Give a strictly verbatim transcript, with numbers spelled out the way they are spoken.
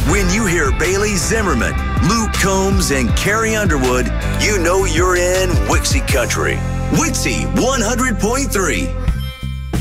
When you hear Bailey Zimmerman, Luke Combs, and Carrie Underwood, you know you're in Wixie Country. Wixie one hundred point three.